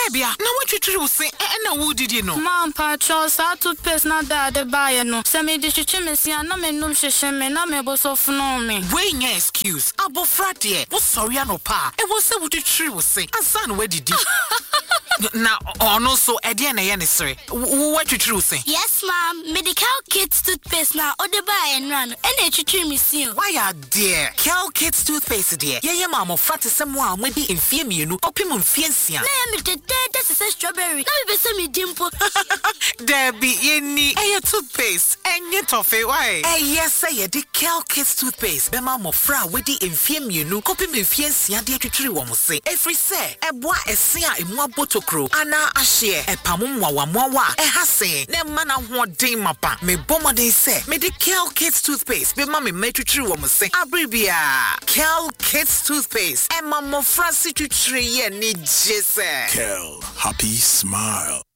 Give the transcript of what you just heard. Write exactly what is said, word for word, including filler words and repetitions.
Debia, now what you try say, and who did you know? Mom, Patrol, sa toothpaste na da de buy no. Se me di chichimesi na me num shesheme na me bo so fno me. Wey nya excuse. Abofra de, wo sorry anopa. E wo se wo di try wo say. Asan we didi. Now, ono so e de na ye ne sere. What you try say? Yes, ma'am. Medical Kids toothpaste na ode buy and run. And e chichimesi. Why are dear? Cal Kids toothpaste dear. Ye ye mama frate semwa amwedi mfie mienu. Opim mfie nsia. Na me de de that is a strawberry. Na me be se me dimpo. Debbie, ye ni e toothpaste. Enye tofe why? Eh yes say ye di Cal Kids toothpaste. Be mama fra wedi mfie mienu. Kopim mfie nsia de atwetwere wo mo se. Every say e boa ese a emu abotokro. Ana ahye e pamum wawamwa e hase. Ne mana hoden mapa. Me bomoden se. Me di Cal Kids toothpaste. Be mama me twetwere wo mo se. Abribia. Cal Kids toothpaste. E mama fra si twetwere ye ni jese. Cal, happy smile.